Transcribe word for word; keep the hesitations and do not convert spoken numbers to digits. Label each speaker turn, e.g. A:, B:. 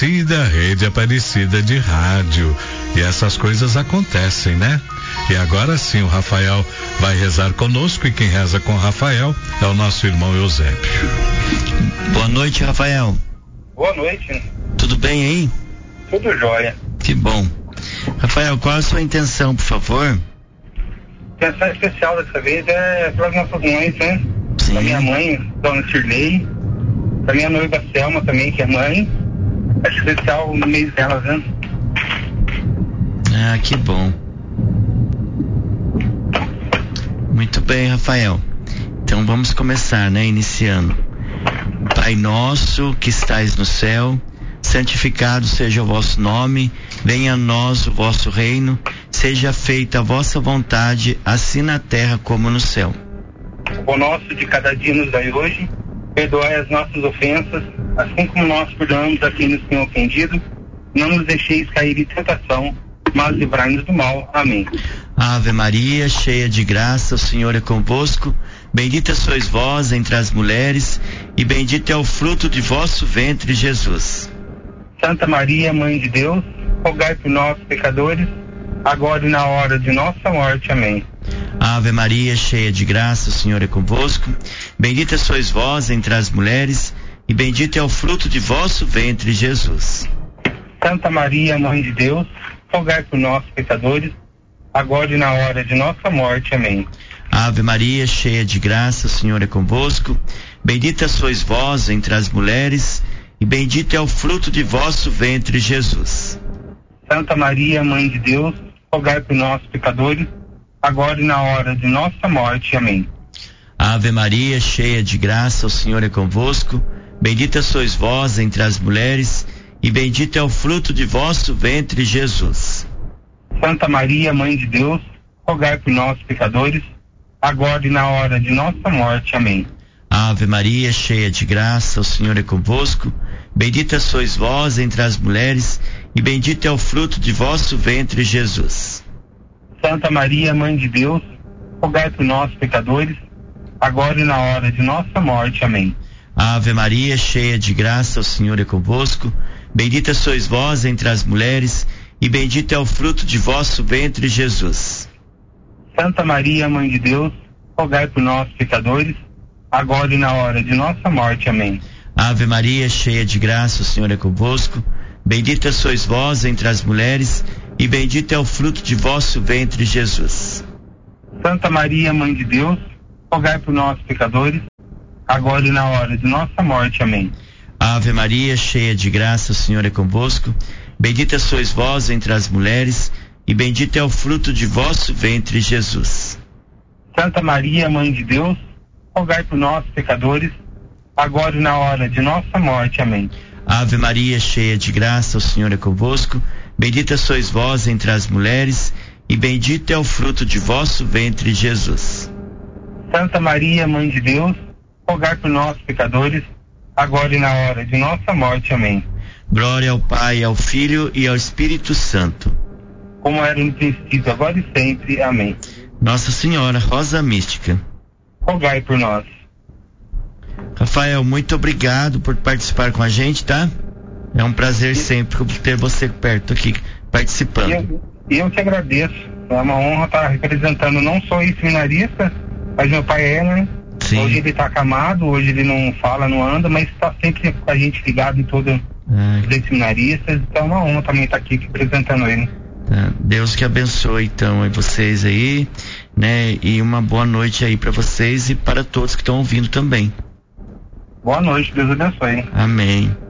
A: Aparecida, Rede Aparecida de rádio. E essas coisas acontecem, né? E agora sim, o Rafael vai rezar conosco, e quem reza com o Rafael é o nosso irmão Eusébio.
B: Boa noite, Rafael.
C: Boa noite.
B: Tudo bem aí?
C: Tudo jóia.
B: Que bom. Rafael, qual a sua intenção, por favor?
C: A intenção especial dessa vez é para as nossas mães, né?
B: Sim.
C: Pra minha mãe, Dona Cirlei, pra minha noiva Selma também, que é mãe. É especial no mês delas, né?
B: Ah, que bom. Muito bem, Rafael. Então vamos começar, né? Iniciando. Pai nosso que estais no céu, santificado seja o vosso nome, venha a nós o vosso reino, seja feita a vossa vontade, assim na terra como no céu.
C: O pão nosso de cada dia nos dai hoje, perdoai as nossas ofensas, assim como nós perdoamos a quem nos tem ofendido, não nos deixeis cair em tentação, mas livrai-nos do mal. Amém.
B: Ave Maria, cheia de graça, o Senhor é convosco, bendita sois vós entre as mulheres, e bendito é o fruto de vosso ventre, Jesus.
C: Santa Maria, Mãe de Deus, rogai por nós, pecadores, agora e na hora de nossa morte. Amém.
B: Ave Maria, cheia de graça, o Senhor é convosco, bendita sois vós entre as mulheres, e bendito é o fruto de vosso ventre, Jesus.
C: Santa Maria, Mãe de Deus, rogai por nós, pecadores, agora e na hora de nossa morte. Amém.
B: Ave Maria, cheia de graça, o Senhor é convosco, bendita sois vós entre as mulheres, e bendito é o fruto de vosso ventre, Jesus.
C: Santa Maria, Mãe de Deus, rogai por nós, pecadores, agora e na hora de nossa morte. Amém.
B: Ave Maria, cheia de graça, o Senhor é convosco, bendita sois vós entre as mulheres, e bendito é o fruto de vosso ventre, Jesus.
C: Santa Maria, Mãe de Deus, rogai por nós, pecadores, agora e na hora de nossa morte. Amém.
B: Ave Maria, cheia de graça, o Senhor é convosco, bendita sois vós entre as mulheres, e bendito é o fruto de vosso ventre, Jesus.
C: Santa Maria, Mãe de Deus, rogai por nós, pecadores, agora e na hora de nossa morte. Amém.
B: Ave Maria, cheia de graça, o Senhor é convosco, bendita sois vós entre as mulheres, e bendito é o fruto de vosso ventre, Jesus.
C: Santa Maria, Mãe de Deus, rogai por nós, pecadores, agora e na hora de nossa morte. Amém.
B: Ave Maria, cheia de graça, o Senhor é convosco, bendita sois vós entre as mulheres, e bendito é o fruto de vosso ventre, Jesus.
C: Santa Maria, Mãe de Deus, rogai por nós, pecadores, agora e na hora de nossa morte. Amém.
B: Ave Maria, cheia de graça, o Senhor é convosco, bendita sois vós entre as mulheres, e bendito é o fruto de vosso ventre, Jesus.
C: Santa Maria, Mãe de Deus, rogai por nós, pecadores, agora e na hora de nossa morte. Amém.
B: Ave Maria, cheia de graça, o Senhor é convosco, bendita sois vós entre as mulheres, e bendito é o fruto de vosso ventre, Jesus.
C: Santa Maria, Mãe de Deus, rogai por nós, pecadores, agora e na hora de nossa morte. Amém.
B: Glória ao Pai, ao Filho e ao Espírito Santo,
C: como era no princípio, agora e sempre. Amém.
B: Nossa Senhora, Rosa Mística,
C: rogai por nós.
B: Rafael, muito obrigado por participar com a gente, tá? É um prazer sempre ter você perto aqui, participando.
C: Eu, eu que agradeço. É uma honra estar representando não só esse seminarista, mas meu pai é, né?
B: Sim.
C: Hoje ele está acamado, hoje ele não fala, não anda, mas está sempre com a gente ligado em todos os seminaristas. Então é uma honra também estar aqui representando ele.
B: Tá. Deus que abençoe então vocês aí, né? E uma boa noite aí para vocês e para todos que estão ouvindo também.
C: Boa noite, Deus abençoe.
B: Amém.